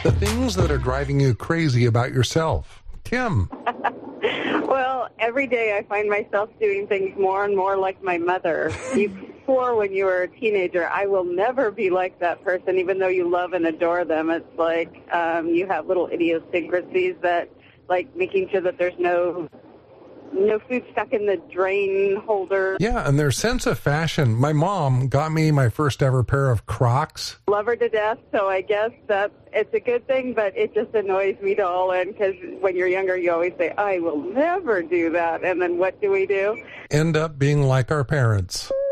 The things that are driving you crazy about yourself. Kim. Well, every day I find myself doing things more and more like my mother. You swore when you were a teenager, I will never be like that person, even though you love and adore them. It's like you have little idiosyncrasies that, like making sure that there's no food stuck in the drain holder. Yeah, and their sense of fashion. My mom got me my first ever pair of Crocs. Love her to death, so I guess that it's a good thing, but it just annoys me to all end, because when you're younger, you always say, I will never do that, and then what do we do? End up being like our parents.